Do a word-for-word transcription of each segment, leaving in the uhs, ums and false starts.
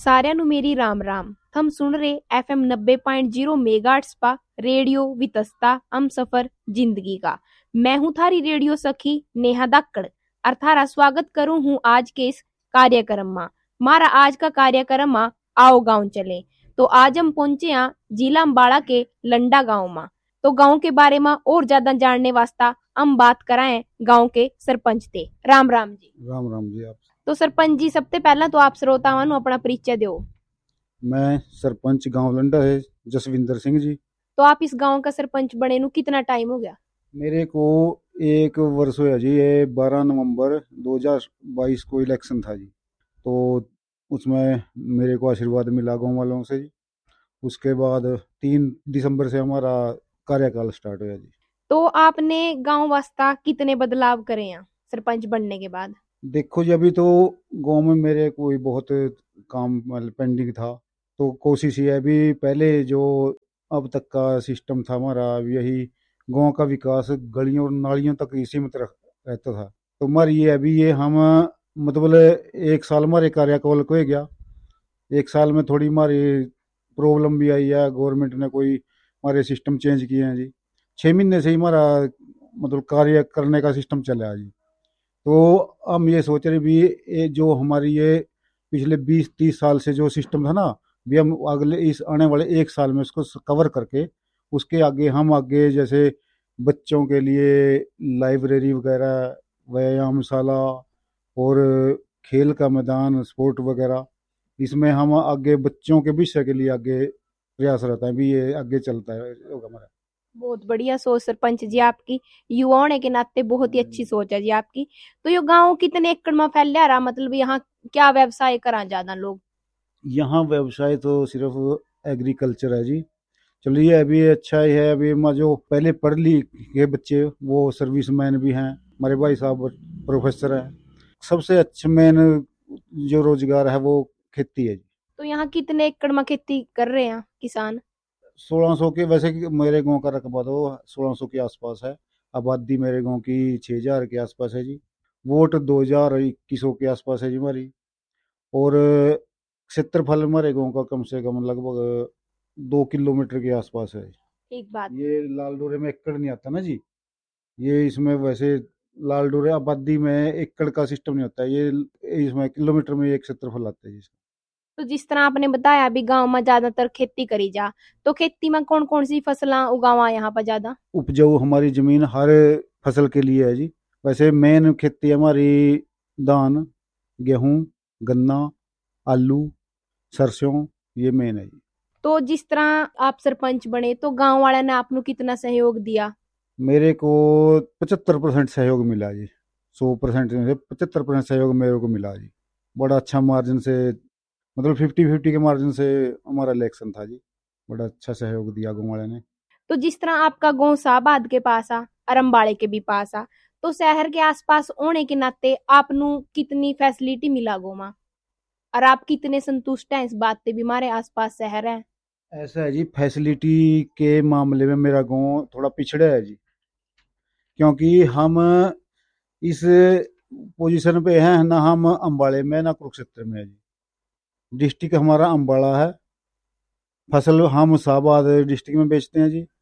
ਸਾਰਿਆਂ ਨੂੰ ਮੇਰੀ ਰਾਮ ਰਾਮ। थम सुन रहे एफ एम नब्बे पॉइंट जीरो मेगाहर्ट्ज पा रेडियो वितस्ता हम सफर जिंदगी का। मैं हूँ थारी रेडियो सखी नेहा दाकड़ और थारा स्वागत करूँ हूँ आज के इस कार्यक्रम में। मारा आज का कार्यक्रम में आओ गांव चले। तो आज हम पहुंचे हैं जिला अम्बाड़ा के लंडा गांव में। तो गांव के बारे में और ज्यादा जानने वास्ता हम बात कराएं गांव के सरपंच थे। राम राम जी। राम राम जी। आप तो सरपंच जी, सबसे पहला तो आप श्रोतावां नू अपना परिचय दो। मैं सरपंच गांव लंडा है जसविंदर सिंह जी। तो आप इस गांव का सरपंच बने नू कितना टाइम हो गया? मेरे को एक वर्ष होया जी। ये बारह नवंबर दो हज़ार बाईस को इलेक्शन था जी, तो उसमें मेरे को आशीर्वाद मिला गांव वालों से जी। उसके बाद तीन दिसंबर से हमारा कार्यकाल स्टार्ट हुआ जी। तो आपने गांव वास्ता कितने बदलाव करे हैं सरपंच बनने के बाद? देखो जी, अभी तो गांव में मेरे कोई बहुत काम पेंडिंग था, तो कोशिश ये है अभी पहले जो अब तक का सिस्टम था हमारा, यही गांव का विकास गलियों और नालियों तक ही सीमित रहता था। तो हमारी ये अभी ये हम मतलब एक साल हमारे कार्यकाल को हो गया। एक साल में थोड़ी हमारी प्रॉब्लम भी आई है, गवर्नमेंट ने कोई हमारे सिस्टम चेंज किए हैं जी। छः महीने से ही हमारा मतलब कार्य करने का सिस्टम चला है जी। तो हम ये सोच रहे भी ये जो हमारी ये पिछले बीस तीस साल से जो सिस्टम था ना, भी हम अगले इस आने वाले एक साल में उसको कवर करके उसके आगे हम आगे जैसे बच्चों के लिए लाइब्रेरी वगैरह, व्यायामशाला और खेल का मैदान, स्पोर्ट वगैरह, इसमें हम आगे बच्चों के विषय के लिए आगे प्रयास रहता है भी ये आगे चलता है होगा हमारा। बहुत बढ़िया सोच सरपंच जी आपकी, युवा होने के नाते बहुत ही अच्छी सोच है जी आपकी। तो ये गांव कितने एकड़ में फैला रहा, मतलब यहाँ क्या व्यवसाय करा ज्यादा लोग? यहाँ व्यवसाय तो सिर्फ एग्रीकल्चर है जी। चलिए अभी अच्छा ही है। अभी मैं जो पहले पढ़ लिख के बच्चे वो सर्विसमैन भी हैं, हमारे भाई साहब प्रोफेसर हैं। सबसे अच्छा मेन जो रोजगार है वो खेती है जी। तो यहाँ कितने एकड़ में खेती कर रहे हैं किसान? सोलह सौ के, वैसे मेरे गांव का रकबा तो सोलह सौ के आसपास है। आबादी मेरे गांव की छः हजार के आसपास है जी। वोट दो हजार इक्कीस के आसपास है जी हमारी। और क्षेत्रफल हमारे गांव का कम से कम लगभग दो किलोमीटर के आसपास है। एक बात, ये लाल डोरे में एकड़ नहीं आता ना जी। ये इसमें वैसे लाल डोरे आबादी में एकड़ का सिस्टम नहीं होता है, ये इसमें किलोमीटर में एक क्षेत्रफल आता है जी। तो जिस तरह आपने बताया अभी गांव में ज्यादातर खेती करी जा, तो खेती में कौन कौन सी फसलां उगावा यहाँ पर ज्यादा? उपजाऊ हमारी जमीन हर फसल के लिए है जी। वैसे मेन खेती हमारी धान, गेहूं, गन्ना, आलू, सरसों, ये मेन है जी। तो जिस तरह आप सरपंच बने तो गांव वाले ने आपको कितना सहयोग दिया? मेरे को पचहत्तर परसेंट सहयोग मिला जी। सौ परसेंट से पचहत्तर परसेंट सहयोग मेरे को मिला जी। बड़ा अच्छा मार्जिन से, मतलब फिफ्टी फिफ्टी के मार्जिन से हमारा इलेक्शन था जी। बड़ा अच्छा सहयोग दिया गाँव वाले ने। तो जिस तरह आपका गांव शाहबाद के पास आ, अरम्बाड़े के भी पास आ, तो शहर के आसपास होने के नाते आपनु कितनी फैसिलिटी मिला गाँव में, और आप कितने संतुष्ट हैं इस बात से भी हमारे आसपास शहर है? ऐसा है जी, फैसिलिटी के मामले में मेरा गांव थोड़ा पिछड़ा है जी, क्योंकि हम इस पोजीशन पे हैं ना, हम अम्बाड़े में ना कुरुक्षेत्र में है जी। डिस्ट्रिक्ट हमारा अम्बाड़ा है, फसल हम शाहबाद डिस्ट्रिक्ट में बेचते हैं जी।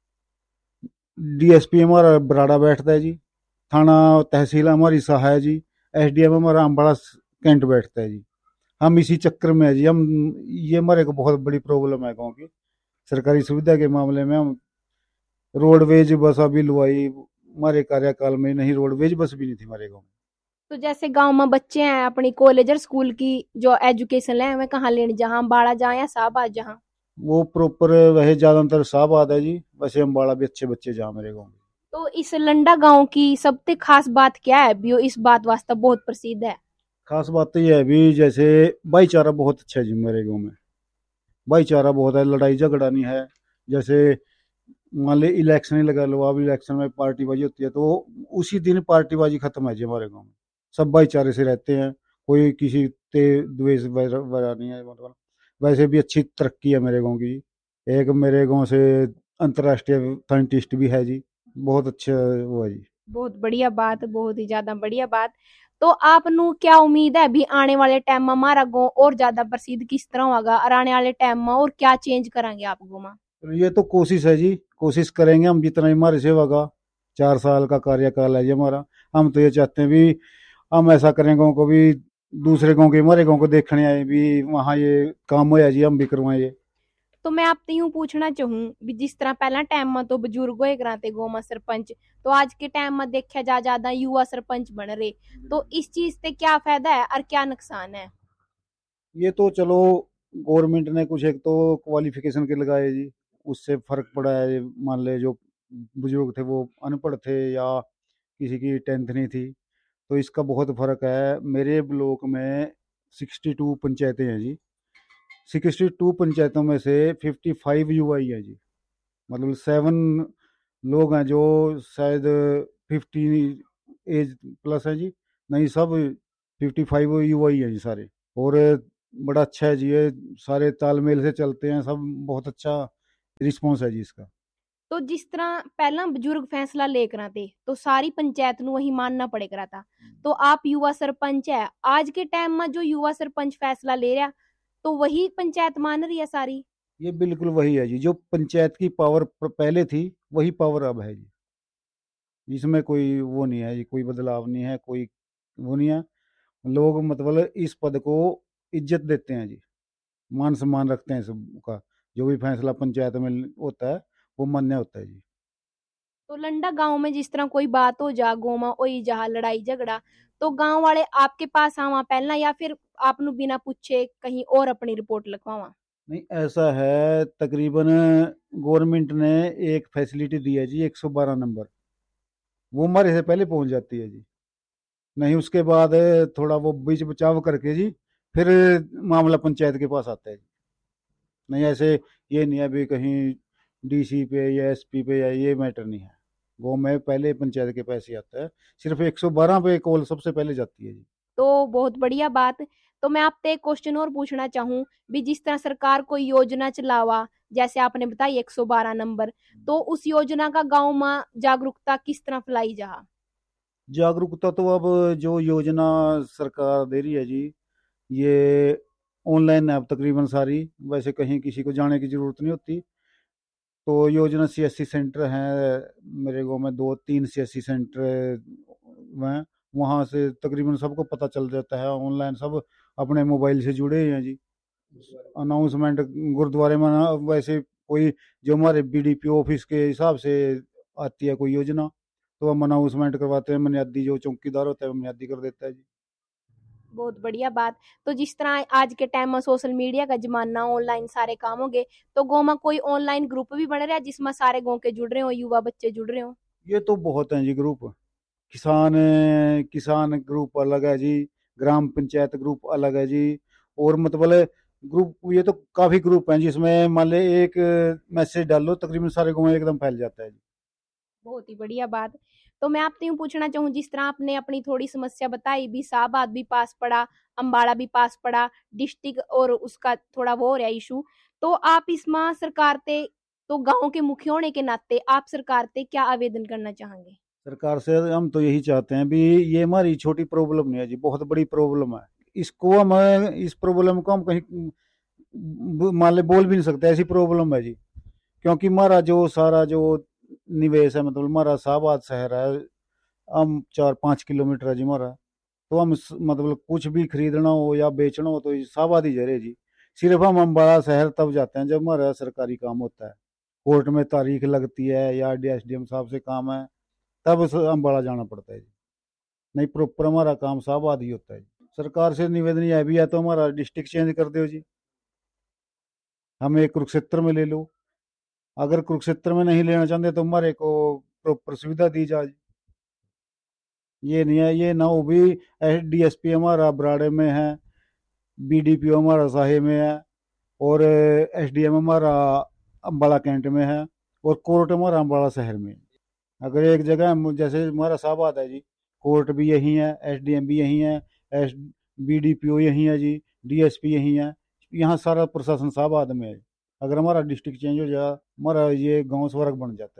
डीएसपी हमारा बराड़ा बैठता है जी। थाना तहसील हमारी सहा है जी। एसडीएम हमारा अम्बाड़ा कैंट बैठता है जी। हम इसी चक्कर में है जी। हम ये हमारे को बहुत बड़ी प्रॉब्लम है गांव की सरकारी सुविधा के मामले में। हम रोडवेज बस अभी लुआई हमारे कार्यकाल में नहीं, रोडवेज बस भी नहीं थी हमारे गाँव में। तो जैसे गांव में बच्चे हैं अपनी कॉलेज और स्कूल की जो एजुकेशन है वे कहाँ लेने, जहाँ अम्बाड़ा जहाँ या शाहबाद जहाँ? वो प्रॉपर वह ज्यादातर शाहबाद है जी, वैसे अम्बाड़ा भी अच्छे बच्चे जहाँ मेरे गाँव में। तो इस लंडा गांव की सबसे खास बात क्या है भी इस बात वास्ते बहुत प्रसिद्ध है? खास बात तो यह है भी जैसे भाईचारा बहुत अच्छा है जी मेरे गाँव में। भाईचारा बहुत है, लड़ाई झगड़ा नहीं है। जैसे मान ली इलेक्शन ही लगा लो, अब इलेक्शन में पार्टीबाजी होती है तो उसी दिन पार्टीबाजी खत्म है जी हमारे गाँव में। सब भाईचारे से रहते हैं, कोई किसी ते द्वेष वगैरह नहीं है। मतलब वैसे भी अच्छी तरक्की है मेरे गाँव की। एक मेरे गाँव से अंतर्राष्ट्रीय साइंटिस्ट भी है जी, बहुत अच्छा वो है जी। बहुत बढ़िया बात, बहुत ही ज्यादा बढ़िया बात। तो आपनू क्या उम्मीद है भी आने वाले टाइम में हमारा गांव और ज्यादा प्रसिद्ध किस तरह होगा और आने वाले टाइम में और क्या चेंज करेंगे आप गांव में? तो ये तो कोशिश है जी, कोशिश करेंगे हम जितना ही हमारे सेवा का चार साल का कार्यकाल है ये हमारा। हम तो ये चाहते हैं भी हम ऐसा करें गाँव को भी दूसरे गाँव के हमारे गाँव को देखने आए भी वहाँ ये काम होया जी, हम भी करवाएं ये। तो मैं आपसे यूं पूछना चाहूँ भी जिस तरह पहला टाइम में तो बुजुर्ग होए कराते गाँव में सरपंच, तो आज के टाइम में देखा जा ज्यादा युवा सरपंच बन रहे, तो इस चीज से क्या फायदा है और क्या नुकसान है? ये तो चलो गवर्नमेंट ने कुछ एक तो क्वालिफिकेशन के लगाए जी, उससे फर्क पड़ा है। मान ले जो बुजुर्ग थे वो अनपढ़ थे या किसी की टेंथ नहीं थी, तो इसका बहुत फर्क है। मेरे ब्लॉक में सिक्सटी टू पंचायतें हैं जी, सिक्सटी टू पंचायतों में से फिफ्टी फाइव युवा ही है जी। मतलब सेवन लोग हैं जो शायद फिफ्टी एज प्लस है जी, नहीं सब फिफ्टी फाइव युवा ही है जी सारे। और बड़ा अच्छा है जी, ये सारे तालमेल से चलते हैं सब, बहुत अच्छा रिस्पॉन्स है जी इसका। तो जिस तरह पहला बुजुर्ग फैसला ले करा थे तो सारी पंचायत नु वही मानना पड़े करा था, तो आप युवा सरपंच है, आज के टाइम में जो युवा सरपंच फैसला ले रहा तो वही पंचायत मान रही है सारी? ये बिल्कुल वही है जी, जो पंचायत की पावर पहले थी वही पावर अब है जी। इसमें कोई वो नहीं है जी, कोई बदलाव नहीं है, कोई वो नहीं है। लोग मतलब इस पद को इज्जत देते हैं जी, मान सम्मान रखते हैं सबका। जो भी फैसला पंचायत में होता है वो मान्य होता है जी। तो लंडा गांव में जिस तरह कोई बात हो जा गाँव में ओई जहा लड़ाई झगड़ा, तो गांव वाले आपके पास आवा पहला या फिर आपनु बिना पूछे कहीं और अपनी रिपोर्ट लिखवावा? नहीं ऐसा है, तकरीबन गवर्नमेंट ने एक फैसिलिटी दी है जी, एक सौ बारह नंबर, वो हमारे से पहले पहुंच जाती है जी। नहीं उसके बाद थोड़ा वो बीच बचाव करके जी फिर मामला पंचायत के पास आता है जी। नहीं ऐसे ये नहीं है भी कहीं डीसी पे या एसपी पे या ये मैटर नहीं है। वो में पहले पंचायत के पास ही आता है, सिर्फ एक सौ बारह पे कॉल सबसे पहले जाती है जी। तो बहुत बढ़िया बात। तो मैं आपसे एक क्वेश्चन और पूछना चाहूँ भी जिस तरह सरकार कोई योजना चलावा, जैसे आपने बताई एक सौ बारह नंबर, तो उस योजना का गांव में जागरूकता किस तरह फैलाई जा? जागरूकता तो अब जो योजना सरकार दे रही है जी, ये ऑनलाइन है अब तकरीबन सारी, वैसे कहीं किसी को जाने की जरूरत नहीं होती। तो योजना सीएससी सेंटर हैं मेरे गांव में, दो तीन सीएससी सेंटर हैं, वहाँ से तकरीबन सबको पता चल जाता है ऑनलाइन, सब अपने मोबाइल से जुड़े हैं जी। अनाउंसमेंट गुरुद्वारे में ना, वैसे कोई जो हमारे बीडीपी ऑफिस के हिसाब से आती है कोई योजना, तो हम अनाउंसमेंट करवाते हैं, मनियादी जो चौकीदार होता है वो मनियादी कर देता है जी। बहुत बढ़िया बात। तो जिस तरह आज के टाइम में सोशल मीडिया का जमाना, ऑनलाइन सारे काम हो गए, तो गाँव में कोई ऑनलाइन ग्रुप भी बन रहा है जिसमें सारे गाँव के जुड़ रहे हो, युवा बच्चे जुड़ रहे हो? ये तो बहुत हैं जी ग्रुप। किसान किसान ग्रुप अलग है जी, ग्राम पंचायत ग्रुप अलग है जी। और मतलब ग्रुप ये तो काफी ग्रुप हैं जिसमें मान ले एक मैसेज डालो तकरीबन सारे गाँव में एकदम फैल जाता है जी। बहुत ही बढ़िया बात। तो मैं आपसे यूँ पूछना चाहूँ जिस तरह आपने अपनी थोड़ी समस्या बताई भी, शाहबाद भी पास पड़ा, अम्बाड़ा भी पास पड़ा, डिस्ट्रिक्ट और उसका थोड़ा वो हो रहा इशू, तो आप इसमें सरकार ते, तो गाँव के मुखिया होने के नाते आप सरकार ते क्या आवेदन करना चाहेंगे? सरकार से हम तो यही चाहते हैं भी ये हमारी छोटी प्रॉब्लम नहीं है जी, बहुत बड़ी प्रॉब्लम है। इसको हम इस प्रॉब्लम को हम कहीं मान ले बोल भी नहीं सकते, ऐसी प्रॉब्लम है जी। क्योंकि हमारा जो सारा जो निवेश है, मतलब हमारा शाहबाद शहर है, हम चार पाँच किलोमीटर है जी हमारा, तो हम मतलब कुछ भी खरीदना हो या बेचना हो तो शाहबाद ही जरे जी। सिर्फ हम अम्बाड़ा शहर तब जाते हैं जब हमारा सरकारी काम होता है, कोर्ट में तारीख लगती है या डीएसडीएम साहब से काम है, तब अम्बाड़ा जाना पड़ता है जी। नहीं प्रॉपर हमारा काम शाहबाद ही होता है जी। सरकार से निवेदन यह भी है तो हमारा डिस्ट्रिक्ट चेंज कर दो जी, हमें कुरुक्षेत्र में ले लो। अगर कुरुक्षेत्र में नहीं लेना चाहते तो हमारे को प्रॉपर सुविधा दी जाए। ये नहीं है ये ना हो भी डीएसपी हमारा बराड़े में है, बीडीपीओ हमारा साहे में है, और एसडीएम हमारा अम्बाड़ा कैंट में है, और कोर्ट हमारा अम्बाड़ा शहर में है। अगर एक जगह जैसे हमारा शाहबाद है जी, कोर्ट भी यही है, एसडीएम भी यही है, एस बीडीपीओ यही है जी, डीएसपी यही है, यहाँ सारा प्रशासन शाहबाद में है। अगर हमारा डिस्ट्रिक्ट चेंज हो जाए हमारा ये गांव स्वर्ग बन जाता है जी।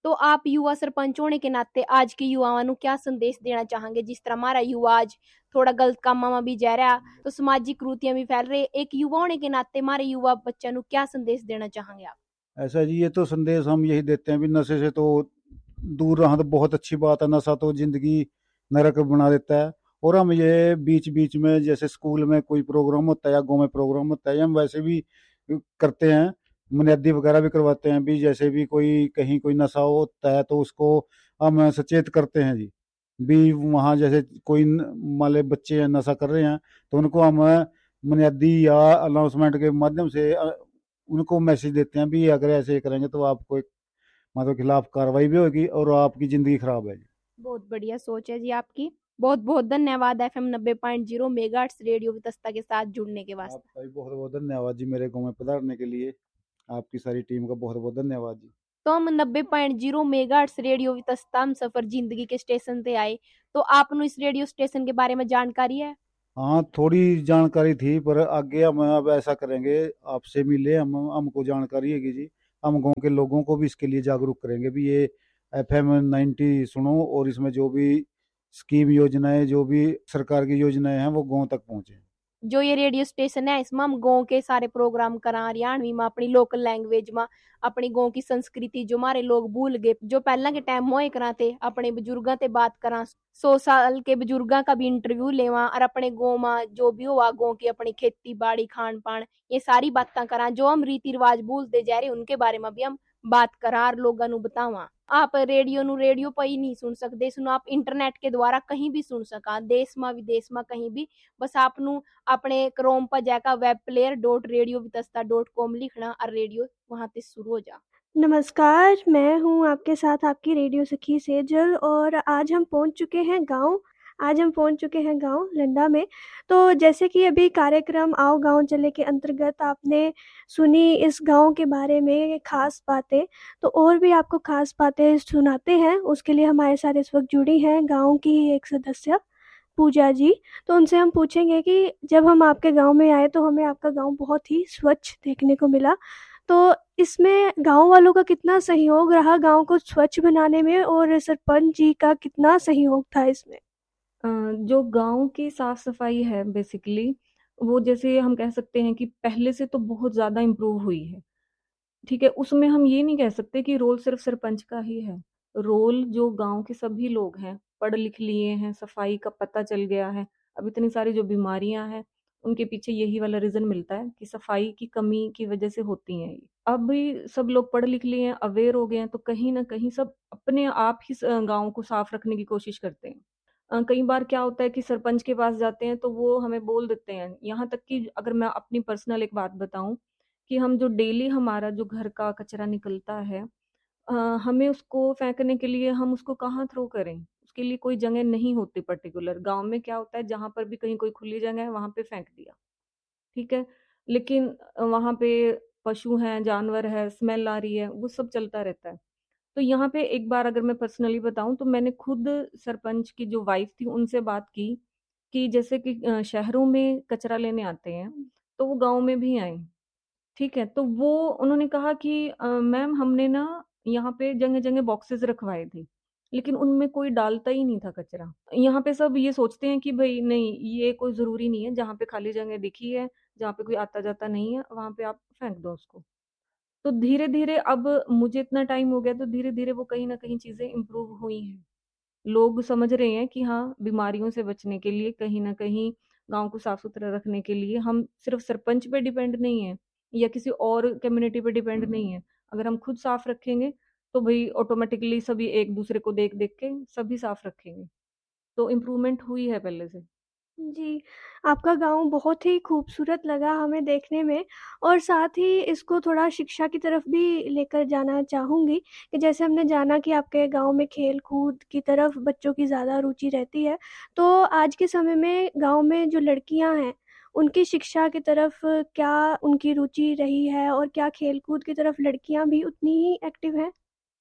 तो आप युवा सरपंच होने के नाते आज के युवाओं ਨੂੰ क्या संदेश देना चाहेंगे? जिस तरह हमारा युवा आज थोड़ा गलत कामों में भी जा रहा, तो सामाजिक कुरीतियां भी फैल रही, एक युवा होने के नाते हमारे युवा बच्चों को क्या संदेश देना चाहेंगे आप? ऐसा जी, ये तो संदेश हम यही देते हैं भी नशे से तो दूर रहना तो बहुत अच्छी बात है। नशा तो जिंदगी नरक बना देता है। और हम ये बीच बीच में जैसे स्कूल में कोई प्रोग्राम होता है या गाँव में प्रोग्राम होता है, हम वैसे भी करते हैं, मुनैदी वगैरह भी करवाते हैं भी। जैसे भी कोई कहीं कोई नशा होता है तो उसको हम सचेत करते हैं जी भी। वहाँ जैसे कोई न- मान ले बच्चे हैं नशा कर रहे हैं तो उनको हम मुनैदी या अनाउंसमेंट के माध्यम से अ, उनको मैसेज देते हैं भी अगर ऐसे करेंगे तो आपको एक मतलब खिलाफ कार्रवाई भी होगी और आपकी जिंदगी खराब है जी। बहुत बढ़िया सोच है जी आपकी। बहुत बहुत धन्यवाद एफ एम नब्बे point zero megahertz radio Vitasta के साथ जुड़ने के वास्ते। आपका भी बहुत बहुत धन्यवाद जी, मेरे गाँव में पधारने के लिए। आपकी सारी टीम का बहुत बहुत धन्यवाद जी। तो हम नब्बे point zero megahertz radio Vitasta हम सफर जिंदगी के स्टेशन से आए, तो आपने इस रेडियो स्टेशन के बारे में जानकारी है? हाँ, थोड़ी जानकारी थी पर आगे हम अब ऐसा करेंगे, आपसे मिले हम हमको जानकारी है कि जी हम गांव के लोगों को भी इसके लिए जागरूक करेंगे भी ये एफ एम नाइन्टी सुनो और इसमें जो भी स्कीम योजनाएं जो भी सरकार की योजनाएं हैं वो गांव तक पहुंचे। जो ये रेडियो स्टेशन है इसमें हम गाँव के सारे प्रोग्राम करा, हरियाणवी में अपनी लोकल लैंग्वेज में अपनी गाँव की संस्कृति जो हमारे लोग भूल गए, जो पहला के टाइम मोए करा थे, अपने बुजुर्गों से बात करा, सौ साल के बुजुर्गों का भी इंटरव्यू लेवा और अपने गाँव में जो भी हुआ गाँव की अपनी खेती बाड़ी खान पान ये सारी बातें करा, जो हम रीति रिवाज भूलते जा रहे उनके बारे में भी हम बात करा और लोगों नु बतावा। आप रेडियो नु रेडियो पर ही नहीं सुन सकते, सुनो आप इंटरनेट के द्वारा कहीं भी सुन सका, देश में विदेश में कहीं भी। बस आप नु अपने क्रोम पर जाकर web player dot radio Vitasta dot com लिखना और रेडियो वहां से शुरू हो जा। नमस्कार, मैं हूँ आपके साथ आपकी रेडियो सखी सेजल और आज हम पहुँच चुके हैं गाँव आज हम पहुँच चुके हैं गाँव लंडा में। तो जैसे कि अभी कार्यक्रम आओ गाँव चले के अंतर्गत आपने सुनी इस गाँव के बारे में खास बातें, तो और भी आपको खास बातें सुनाते हैं। उसके लिए हमारे साथ इस वक्त जुड़ी हैं गाँव की ही एक सदस्य पूजा जी। तो उनसे हम पूछेंगे कि जब हम आपके गाँव में आए तो हमें आपका गाँव बहुत ही स्वच्छ देखने को मिला। तो इसमें गाँव वालों का कितना सहयोग रहा गाँव को स्वच्छ बनाने में और सरपंच जी का कितना सहयोग था इसमें? अ, जो गाँव की साफ-सफाई है बेसिकली, वो जैसे हम कह सकते हैं कि पहले से तो बहुत ज़्यादा इम्प्रूव हुई है, ठीक है? उसमें हम ये नहीं कह सकते कि रोल सिर्फ़ सरपंच का ही है। रोल जो गाँव के सभी लोग हैं, पढ़ लिख लिए हैं, सफाई का पता चल गया है। अब इतनी सारी जो बीमारियाँ हैं, उनके पीछे यही वाला रीज़न मिलता है कि सफाई की कमी की वजह से होती हैं ये। अब भी सब लोग पढ़ लिख लिए हैं, अवेयर हो गए हैं, तो कहीं न कहीं सब अपने आप ही स गाँव को साफ रखने की कोशिश करते हैं। अ, कई बार क्या होता है कि सरपंच के पास जाते हैं तो वो हमें बोल देते हैं, यहाँ तक कि अगर मैं अपनी पर्सनल एक बात बताऊँ कि हम जो डेली हमारा जो घर का कचरा निकलता है, अ, हमें उसको फेंकने के लिए हम उसको कहाँ थ्रो करें? उसके लिए कोई जगह नहीं होती पर्टिकुलर। गाँव में क्या होता है जहाँ पर भी कहीं कोई खुली जगह है वहाँ पे फेंक दिया, ठीक है? लेकिन अ, वहाँ पे पशु हैं, जानवर है, स्मेल आ रही है, वो सब चलता रहता है। तो यहाँ पे एक बार अगर मैं पर्सनली बताऊँ तो मैंने खुद सरपंच की जो वाइफ़ थी उनसे बात की, कि जैसे कि अ, शहरों में कचरा लेने आते हैं, तो वो गाँव में भी आएँ, ठीक है? तो वो उन्होंने कहा कि अ, मैम हमने ना यहाँ पे जगह-जगह बॉक्सेस रखवाए थे, लेकिन उनमें कोई डालता ही नहीं था कचरा। यहाँ पे सब ये सोचते हैं कि भई नहीं, ये कोई ज़रूरी नहीं है, जहाँ पे खाली जगह दिखी है, जहाँ पे कोई आता-जाता नहीं है, वहाँ पे आप फेंक दो उसको। तो धीरे-धीरे अब मुझे इतना टाइम हो गया तो धीरे-धीरे वो कहीं न कहीं चीज़ें इम्प्रूव हुई हैं। लोग समझ रहे हैं कि हाँ, बीमारियों से बचने के लिए कहीं न कहीं गाँव को साफ-सुथरा रखने के लिए हम सिर्फ़ सरपंच पे डिपेंड नहीं हैं या किसी और कम्युनिटी पे डिपेंड नहीं है। अगर हम खुद साफ रखेंगे तो भई ऑटोमैटिकली सभी एक-दूसरे को देख-देख के सभी साफ रखेंगे। तो इम्प्रूवमेंट हुई है पहले से। जी, आपका गाँव बहुत ही खूबसूरत लगा हमें देखने में और साथ ही इसको थोड़ा शिक्षा की तरफ भी लेकर जाना चाहूँगी कि जैसे हमने जाना कि आपके गाँव में खेल-कूद की तरफ बच्चों की ज़्यादा रुचि रहती है। तो आज के समय में गाँव में जो लड़कियाँ हैं, उनकी शिक्षा की तरफ क्या उनकी रुचि रही है और क्या खेल-कूद की तरफ लड़कियाँ भी उतनी ही एक्टिव हैं?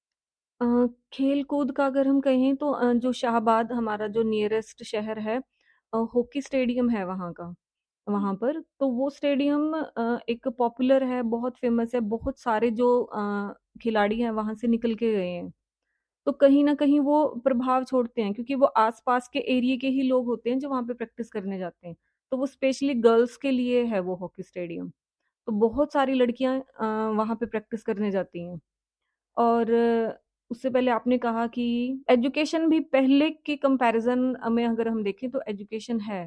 अ, खेल-कूद का अगर हम कहें तो अ, जो शाहबाद हमारा जो नियरेस्ट शहर है, अ, हॉकी स्टेडियम है वहाँ का, वहाँ पर। तो वो स्टेडियम अ, एक पॉपुलर है, बहुत फ़ेमस है, बहुत सारे जो अ, खिलाड़ी हैं वहाँ से निकल के गए हैं। तो कहीं न कहीं वो प्रभाव छोड़ते हैं, क्योंकि वो आस-पास के एरिया के ही लोग होते हैं जो वहाँ पे प्रैक्टिस करने जाते हैं। तो वो स्पेशली गर्ल्स के लिए है वो हॉकी स्टेडियम। तो बहुत सारी लड़कियाँ अ, वहाँ पे प्रैक्टिस करने जाती हैं। और अ, उससे पहले आपने कहा कि एजुकेशन भी पहले के कंपैरिज़न अ, में अगर हम देखें तो एजुकेशन है।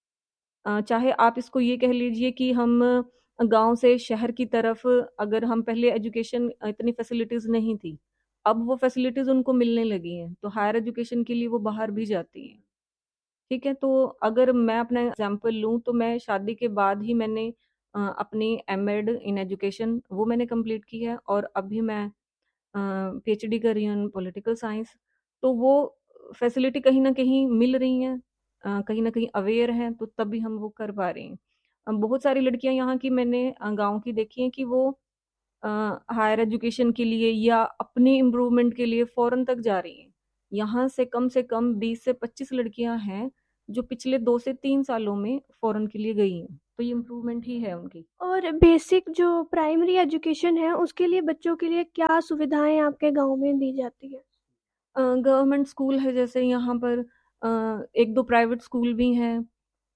अ, चाहे आप इसको ये कह लीजिए कि हम गाँव से शहर की तरफ, अगर हम पहले एजुकेशन इतनी फैसिलिटीज़ नहीं थी, अब वो फैसिलिटीज़ उनको मिलने लगी हैं, तो हायर एजुकेशन के लिए वो बाहर भी जाती हैं। ठीक है, तो अगर मैं अपना एग्ज़ाम्पल लूँ तो मैं शादी के बाद ही मैंने अ, अपनी एम.एड इन एजुकेशन वो मैंने कंप्लीट की है, और अभी मैं अ, पीएचडी कर रही हूँ इन पॉलिटिकल साइंस। तो वो फैसिलिटी कहीं न कहीं मिल रही हैं, अ, कहीं न कहीं अवेयर हैं, तो तभी हम वो कर पा रहे हैं। अ, बहुत सारी लड़कियाँ यहाँ की मैंने अ, गाँव की देखी हैं कि वो अ, हायर एजुकेशन के लिए या अपनी इम्प्रूवमेंट के लिए फ़ॉरेन तक जा रही हैं। यहाँ से कम से कम बीस से पच्चीस लड़कियाँ हैं, जो पिछले दो से तीन सालों में फ़ॉरेन के लिए गई हैं। तो ये इम्प्रूवमेंट ही है उनकी। और बेसिक जो प्राइमरी एजुकेशन है, उसके लिए बच्चों के लिए क्या सुविधाएँ आपके गाँव में दी जाती हैं? अ, गवर्नमेंट स्कूल है जैसे यहाँ पर, अ, एक दो प्राइवेट स्कूल भी हैं,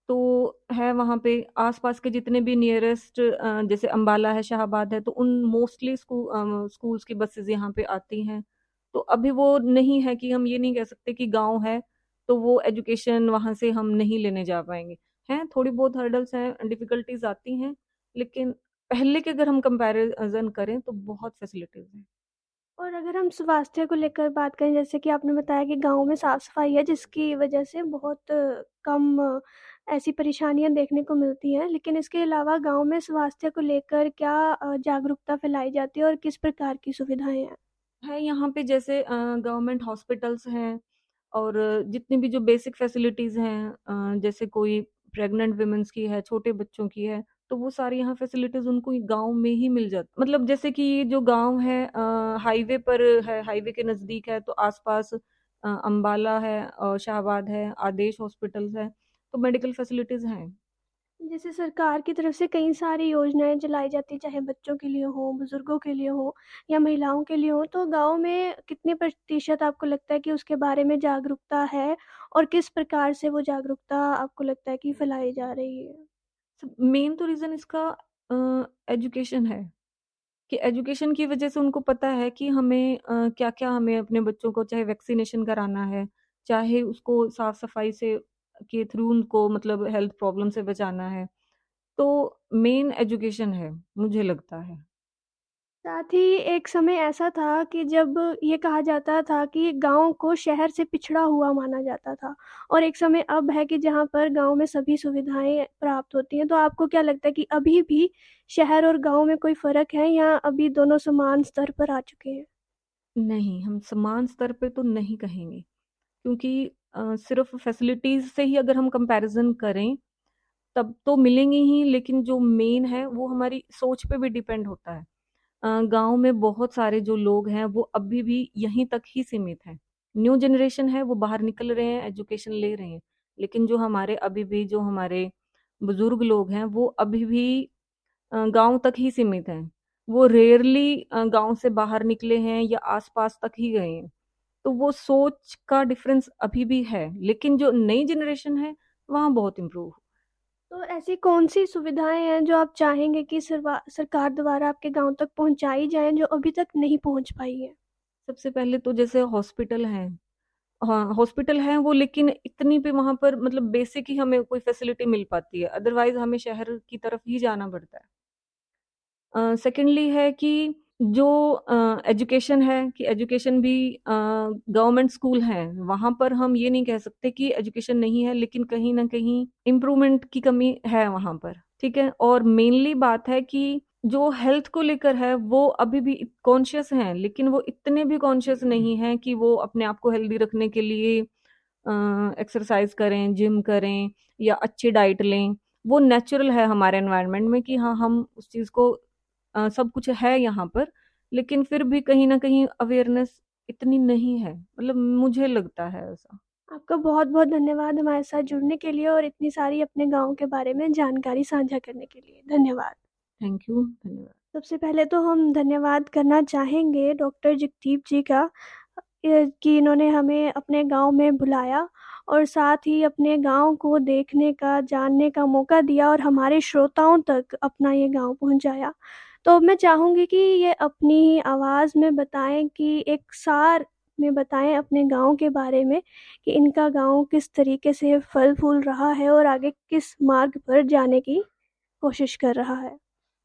तो है वहाँ पे आस-पास के जितने भी नियरेस्ट, अ, जैसे अम्बाला है, शाहाबाद है, तो उन मोस्टली स्कू अ, स्कूल्स की बसेज़ यहाँ पे आती हैं। तो अभी वो नहीं है कि हम ये नहीं कह सकते कि गाँव है, तो वो एजुकेशन वहाँ से हम नहीं लेने जा पाएँगे। हैं, थोड़ी बहुत हर्डल्स हैं, डिफ़िकल्टीज़ आती हैं, लेकिन पहले के अगर हम कंपैरिज़न करें तो बहुत फैसिलिटीज़ हैं। और अगर हम स्वास्थ्य को लेकर बात करें, जैसे कि आपने बताया कि गाँव में साफ-सफाई है, जिसकी वजह से बहुत अ, कम अ, ऐसी परेशानियाँ देखने को मिलती हैं। लेकिन इसके अलावा गाँव में स्वास्थ्य को लेकर क्या अ, जागरूकता फैलाई जाती है और किस प्रकार की सुविधाएँ हैं? है यहाँ पे जैसे अ, गवर्नमेंट हॉस्पिटल्स हैं, और जितनी भी जो बेसिक फैसिलिटीज़ हैं, अ, जैसे कोई प्रेग्नेंट वुमेन्स की है, छोटे बच्चों की है, तो वो सारी यहाँ फैसिलिटीज़ उनको गाँव में ही मिल जाती, मतलब जैसे कि ये जो गाँव है अ, हाईवे पर है, हाईवे के नज़दीक है, तो आस-पास अ, अम्बाला है, अ, शाहाबाद है, आदेश हॉस्पिटल्स है, तो मेडिकल फैसिलिटीज़ हैं। जैसे सरकार की तरफ से कई सारी योजनाएँ चलाई जाती हैं, चाहे बच्चों के लिए हो, बुज़ुर्गों के लिए हो या महिलाओं के लिए हो, तो गाँव में कितने प्रतिशत आपको लगता है कि उसके बारे में जागरूकता है और किस प्रकार से वो जागरूकता आपको लगता है कि फैलाई जा रही है? मेन तो रीज़न इसका अ, एजुकेशन है, कि एजुकेशन की वजह से उनको पता है कि हमें अ, क्या-क्या हमें अपने बच्चों को चाहे वैक्सीनेशन कराना है, चाहे उसको साफ-सफाई से के थ्रू उनको मतलब हेल्थ प्रॉब्लम से बचाना है। तो मेन एजुकेशन है, मुझे लगता है। साथ ही एक समय ऐसा था कि जब ये कहा जाता था कि गाँव को शहर से पिछड़ा हुआ माना जाता था, और एक समय अब है कि जहाँ पर गाँव में सभी सुविधाएँ प्राप्त होती हैं। तो आपको क्या लगता है कि अभी भी शहर और गाँव में कोई फ़र्क है या अभी दोनों समान स्तर पर आ चुके हैं? नहीं, हम समान स्तर पे तो नहीं कहेंगे, क्योंकि अ, सिर्फ़ फैसिलिटीज़ से ही अगर हम कंपैरिज़न करें, तब तो मिलेंगी ही, लेकिन जो मेन है वो हमारी सोच पे भी डिपेंड होता है। अ, गाँव में बहुत सारे जो लोग हैं वो अभी भी यहीं तक ही सीमित हैं। न्यू जनरेशन है वो बाहर निकल रहे हैं, एजुकेशन ले रहे हैं। लेकिन जो हमारे अभी भी जो हमारे बुज़ुर्ग लोग हैं वो अभी भी अ, गाँव तक ही सीमित हैं। वो रेयरली अ, गाँव से बाहर निकले हैं या आस-पास तक ही गए हैं। तो वो सोच का डिफ़रेंस अभी भी है। लेकिन जो नई जनरेशन है वहाँ बहुत इम्प्रूव। तो ऐसी कौन-सी सुविधाएँ हैं जो आप चाहेंगे कि सरवा सरकार द्वारा आपके गाँव तक पहुँचाई जाएँ, जो अभी तक नहीं पहुँच पाई हैं? सबसे पहले तो जैसे हॉस्पिटल हैं, हाँ, हॉस्पिटल हैं वो, लेकिन इतनी भी वहाँ पर मतलब बेसिक ही हमें कोई फैसिलिटी मिल पाती है, अदरवाइज़ हमें शहर की तरफ ही जाना पड़ता है। अ, सेकेंडली है कि जो अ, एजुकेशन है कि एजुकेशन भी अ, गवर्नमेंट स्कूल हैं, वहाँ पर हम ये नहीं कह सकते कि एजुकेशन नहीं है, लेकिन कहीं न कहीं इम्प्रूवमेंट की कमी है वहाँ पर, ठीक है? और मेनली बात है कि जो हेल्थ को लेकर है, वो अभी भी कॉन्शियस हैं, लेकिन वो इतने भी कॉन्शियस नहीं हैं कि वो अपने आप को हेल्दी रखने के लिए अ, एक्सरसाइज़ करें, जिम करें या अच्छी डाइट लें। वो नेचुरल है हमारे एनवायरनमेंट में कि हाँ, हम उस चीज़ को अ, सब कुछ है यहाँ पर, लेकिन फिर भी कहीं न कहीं अवेयरनेस इतनी नहीं है। मतलब मुझे लगता है ऐसा। आपका बहुत-बहुत धन्यवाद हमारे साथ जुड़ने के लिए और इतनी सारी अपने गाँव के बारे में जानकारी साझा करने के लिए। धन्यवाद। थैंक यू, धन्यवाद। सबसे पहले तो हम धन्यवाद करना चाहेंगे डॉक्टर जगदीप जी का। कि इन्होंने हमें अपने गाँव में बुलाया और साथ ही अपने गाँव को देखने का, जानने का मौका दिया और हमारे श्रोताओं तक अपना ये गाँव पहुँचाया। तो मैं चाहूँगी कि ये अपनी ही आवाज़ में बताएँ कि एक सार में बताएँ अपने गाँव के बारे में कि इनका गाँव किस तरीके से फल-फूल रहा है और आगे किस मार्ग पर जाने की कोशिश कर रहा है।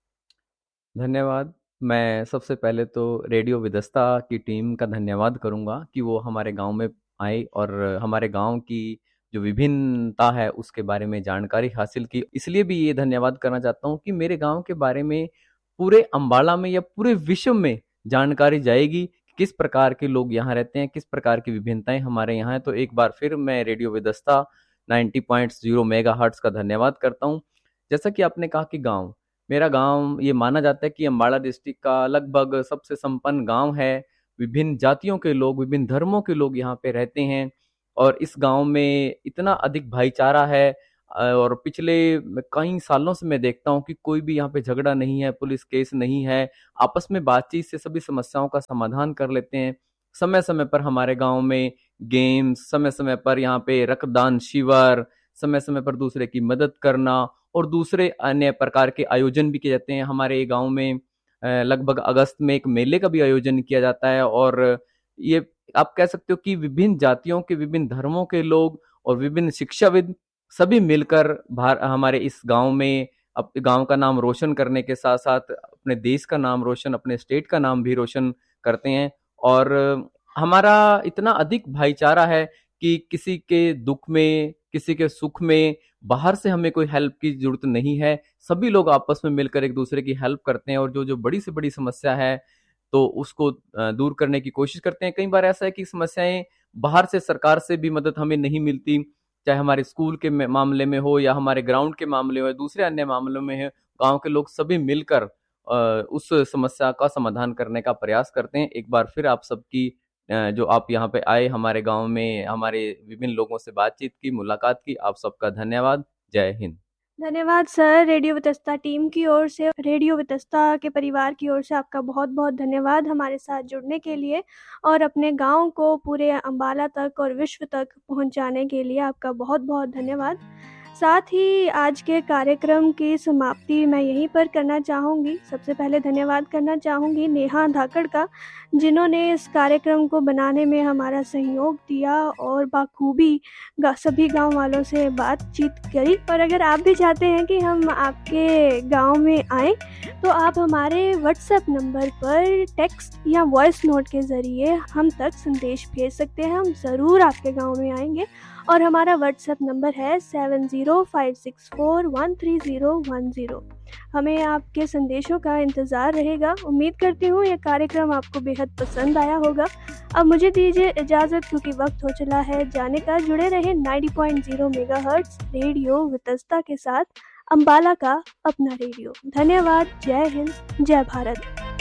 धन्यवाद। मैं सबसे पहले तो रेडियो विदस्ता की टीम का धन्यवाद करूँगा कि वो हमारे गाँव में आए और हमारे गाँव की जो विभिन्नता है उसके बारे में जानकारी हासिल की। इसलिए भी ये धन्यवाद करना चाहता हूँ कि मेरे गाँव के बारे में पूरे अम्बाला में या पूरे विश्व में जानकारी जाएगी, किस प्रकार के लोग यहाँ रहते हैं, किस प्रकार की विभिन्नताएं हमारे यहाँ हैं। तो एक बार फिर मैं रेडियो विदस्ता नब्बे पॉइंट शून्य मेगाहर्ट्ज का धन्यवाद करता हूँ। जैसा कि आपने कहा कि गाँव, मेरा गांव ये माना जाता है कि अम्बाला डिस्ट्रिक्ट का लगभग सबसे संपन्न गांव है। विभिन्न जातियों के लोग, विभिन्न धर्मों के लोग यहाँ पे रहते हैं और इस गांव में इतना अधिक भाईचारा है और पिछले कई सालों से मैं देखता हूँ कि कोई भी यहाँ पे झगड़ा नहीं है, पुलिस केस नहीं है। आपस में बातचीत से सभी समस्याओं का समाधान कर लेते हैं। समय समय पर हमारे गाँव में गेम्स, समय समय पर यहाँ पे रक्तदान शिविर, समय समय पर दूसरे की मदद करना और दूसरे अन्य प्रकार के आयोजन भी किए जाते हैं। हमारे गांव में लगभग अगस्त में एक मेले का भी आयोजन किया जाता है और ये आप कह सकते हो कि विभिन्न जातियों के, विभिन्न धर्मों के लोग और विभिन्न शिक्षाविद सभी मिलकर हमारे इस गांव में अपने गांव का नाम रोशन करने के साथ साथ अपने देश का नाम रोशन, अपने स्टेट का नाम भी रोशन करते हैं। और हमारा इतना अधिक भाईचारा है कि किसी के दुख में, किसी के सुख में बाहर से हमें कोई हेल्प की जरूरत नहीं है। सभी लोग आपस में मिलकर एक दूसरे की हेल्प करते हैं और जो जो बड़ी से बड़ी समस्या है तो उसको दूर करने की कोशिश करते हैं। कई बार ऐसा है कि समस्याएं बाहर से, सरकार से भी मदद हमें नहीं मिलती, चाहे हमारे स्कूल के मामले में हो या हमारे ग्राउंड के मामले हो या दूसरे अन्य मामलों में है। गाँव के लोग सभी मिलकर उस समस्या का समाधान करने का प्रयास करते हैं। एक बार फिर आप सबकी जो आप यहाँ पे आए, हमारे गांव में हमारे विभिन्न लोगों से बातचीत की, मुलाकात की, आप सबका धन्यवाद। जय हिंद। धन्यवाद सर। रेडियो वितस्ता टीम की ओर से, रेडियो वितस्ता के परिवार की ओर से आपका बहुत बहुत धन्यवाद हमारे साथ जुड़ने के लिए और अपने गांव को पूरे अम्बाला तक और विश्व तक पहुंचाने के लिए आपका बहुत बहुत धन्यवाद। साथ ही आज के कार्यक्रम की समाप्ति मैं यहीं पर करना चाहूँगी। सबसे पहले धन्यवाद करना चाहूँगी नेहा धाकड़ का, जिन्होंने इस कार्यक्रम को बनाने में हमारा सहयोग दिया और बाखूबी सभी गांव वालों से बातचीत करी। और अगर आप भी चाहते हैं कि हम आपके गांव में आएँ तो आप हमारे व्हाट्सएप नंबर पर टेक्स्ट या वॉइस नोट के ज़रिए हम तक संदेश भेज सकते हैं। हम ज़रूर आपके गांव में आएंगे और हमारा व्हाट्सएप नंबर है seven zero five six four one three zero one zero. हमें आपके संदेशों का इंतज़ार रहेगा। उम्मीद करती हूँ ये कार्यक्रम आपको बेहद पसंद आया होगा। अब मुझे दीजिए इजाज़त क्योंकि वक्त हो चला है जाने का। जुड़े रहे नब्बे पॉइंट शून्य मेगाहर्ट्ज़ रेडियो वितस्ता के साथ, अम्बाला का अपना रेडियो। धन्यवाद। जय हिंद, जय भारत।